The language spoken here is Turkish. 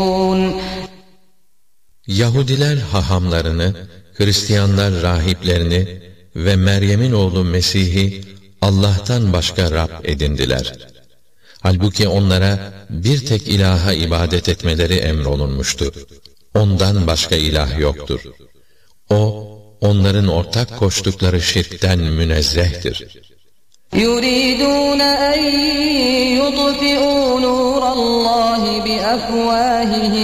Yahudiler hahamlarını, Hristiyanlar rahiplerini ve Meryem'in oğlu Mesih'i Allah'tan başka Rab edindiler. Halbuki onlara bir tek ilaha ibadet etmeleri emrolunmuştu. Ondan başka ilah yoktur. O, onların ortak koştukları şirkten münezzehtir. يُرِيدُونَ أَن يُطْفِئُوا نُورَ اللّٰهِ بِأَفْوَاهِهِمْ